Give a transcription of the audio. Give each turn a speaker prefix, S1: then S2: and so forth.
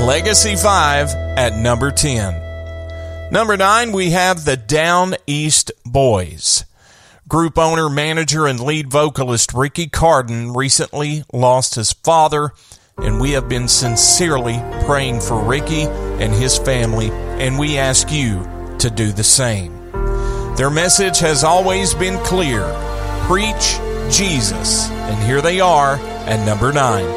S1: Legacy 5 at number 10. Number 9, we have the Down East Boys. Group owner, manager, and lead vocalist Ricky Carden recently lost his father, and we have been sincerely praying for Ricky and his family, and we ask you to do the same. Their message has always been clear: preach Jesus. And here they are at number 9.